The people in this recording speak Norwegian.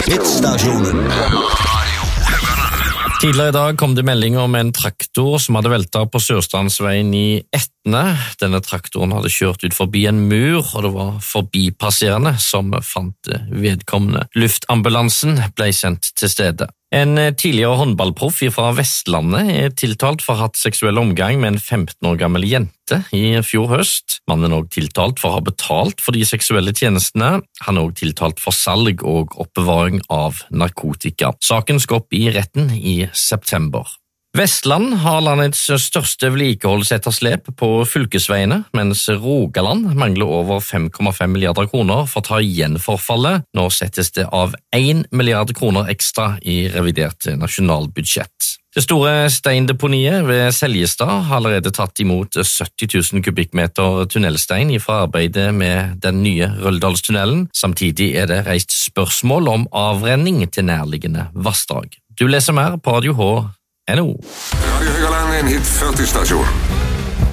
Hitstasjonen. Tidligere I dag kom det melding om en traktor som hadde veltet på Sørstrandsveien I Etne. Denne traktoren hadde kjørt ut forbi en mur, og det var forbipasserende som fant vedkommende. Luftambulansen ble sendt til stedet. En tidligere håndballproff fra Vestlandet tiltalt for å ha hatt seksuell omgang med en 15 år gammel jente I fjor høst. Mannen er også tiltalt for å ha betalt for de seksuelle tjenestene. Han er også tiltalt for salg og oppbevaring av narkotika. Saken skal opp I retten I september. Vestland har landets største vedlikeholdsetterslep på fylkesveiene, mens Rogaland mangler over 5,5 milliarder kroner for å ta igjen forfallet. Nå settes det av 1 milliard kroner ekstra I revidert nasjonalbudsjett. Det store steindeponiet ved Seljestad har allerede tatt imot 70 000 kubikkmeter tunnelstein fra arbeidet med den nye Røldalstunnelen. Samtidig er det reist spørsmål om avrenning til nærliggende vassdrag. Du leser mer på Radio H. NO. Radio Høgaland, en hit 40-stasjon.